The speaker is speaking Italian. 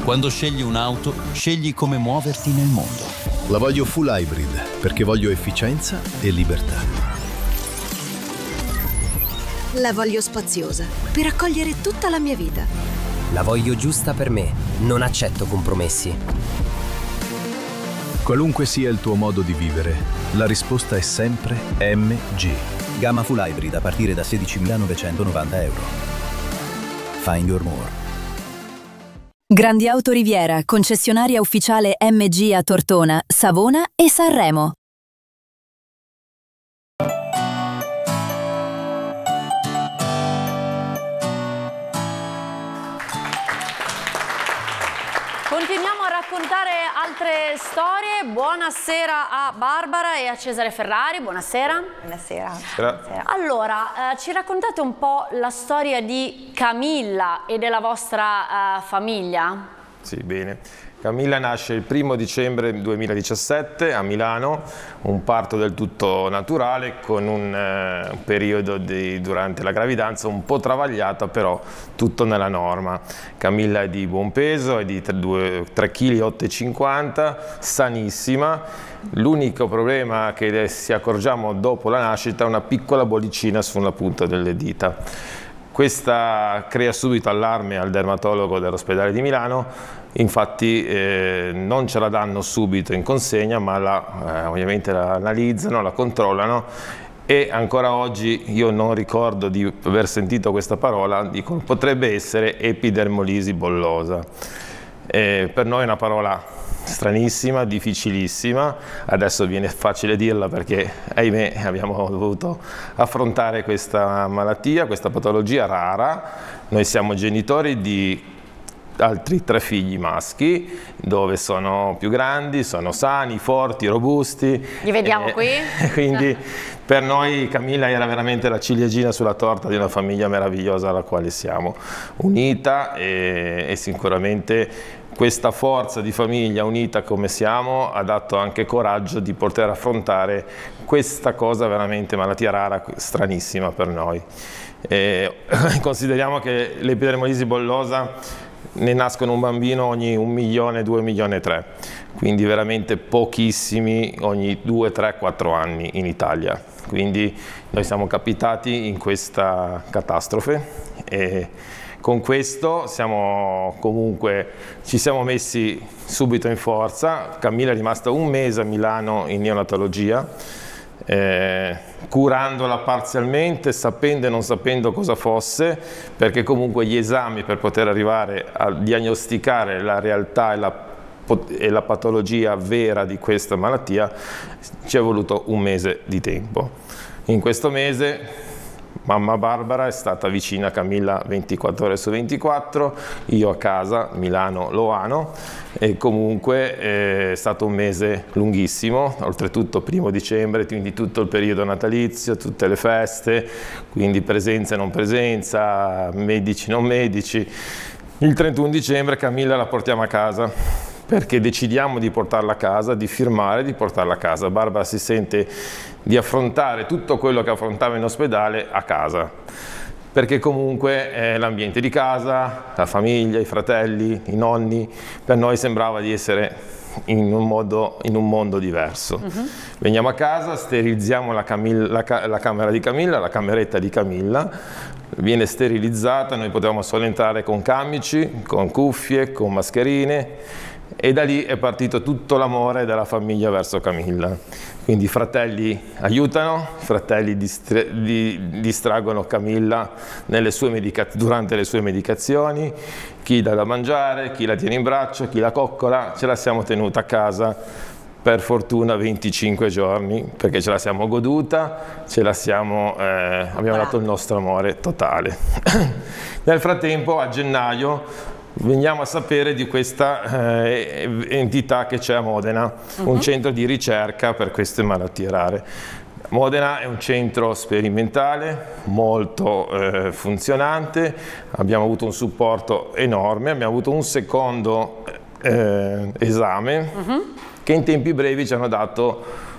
Quando scegli un'auto, scegli come muoverti nel mondo. La voglio full hybrid perché voglio efficienza e libertà. La voglio spaziosa per accogliere tutta la mia vita. La voglio giusta per me, non accetto compromessi. Qualunque sia il tuo modo di vivere, la risposta è sempre MG. Gamma full hybrid a partire da €16.990. Find your more. Grandi Auto Riviera, concessionaria ufficiale MG a Tortona, Savona e Sanremo. Continuiamo a raccontare altre storie. Buonasera a Barbara e a Cesare Ferrari. Buonasera. Buonasera. Buonasera. Allora, ci raccontate un po' la storia di Camilla e della vostra famiglia? Sì, bene. Camilla nasce il 1° dicembre 2017 a Milano, un parto del tutto naturale con un periodo durante la gravidanza un po' travagliato, però tutto nella norma. Camilla è di buon peso, è di 3,850 kg, sanissima. L'unico problema che ci accorgiamo dopo la nascita è una piccola bollicina sulla punta delle dita. Questa crea subito allarme al dermatologo dell'ospedale di Milano, infatti non ce la danno subito in consegna, ma ovviamente la analizzano, la controllano e ancora oggi io non ricordo di aver sentito questa parola, dicono potrebbe essere epidermolisi bollosa. Per noi è una parola stranissima, difficilissima, adesso viene facile dirla perché ahimè abbiamo dovuto affrontare questa malattia, questa patologia rara. Noi siamo genitori di altri 3 figli maschi, dove sono più grandi, sono sani, forti, robusti. Li vediamo qui. Quindi per noi Camilla era veramente la ciliegina sulla torta di una famiglia meravigliosa alla quale siamo unita e sicuramente questa forza di famiglia unita come siamo ha dato anche coraggio di poter affrontare questa cosa veramente malattia rara, stranissima per noi. Consideriamo che l'epidermolisi bollosa ne nascono un bambino ogni 1 milione, 2 milioni e 3, quindi veramente pochissimi ogni 2, 3, 4 anni in Italia. Quindi noi siamo capitati in questa catastrofe e con questo ci siamo messi subito in forza. Camilla è rimasta 1 mese a Milano in neonatologia, curandola parzialmente, sapendo e non sapendo cosa fosse, perché comunque gli esami per poter arrivare a diagnosticare la realtà e la patologia vera di questa malattia ci è voluto 1 mese di tempo. In questo mese mamma Barbara è stata vicina a Camilla 24 ore su 24, io a casa, Milano Loano, e comunque è stato un mese lunghissimo, oltretutto 1° dicembre, quindi tutto il periodo natalizio, tutte le feste, quindi presenza e non presenza, medici non medici. Il 31 dicembre Camilla la portiamo a casa, perché decidiamo di portarla a casa, di firmare, di portarla a casa. Barbara si sente di affrontare tutto quello che affrontava in ospedale a casa, perché comunque l'ambiente di casa, la famiglia, i fratelli, i nonni, per noi sembrava di essere in un mondo diverso. Veniamo a casa, sterilizziamo la camera di Camilla, la cameretta di Camilla, viene sterilizzata, noi potevamo solo entrare con camici, con cuffie, con mascherine, e da lì è partito tutto l'amore della famiglia verso Camilla. Quindi i fratelli aiutano, i fratelli distraggono Camilla durante le sue medicazioni, chi dà da mangiare, chi la tiene in braccio, chi la coccola. Ce la siamo tenuta a casa per fortuna 25 giorni, perché ce la siamo goduta, abbiamo dato il nostro amore totale. Nel frattempo, a gennaio, veniamo a sapere di questa entità che c'è a Modena, un centro di ricerca per queste malattie rare. Modena è un centro sperimentale, molto funzionante, abbiamo avuto un supporto enorme, abbiamo avuto un secondo esame che in tempi brevi ci hanno dato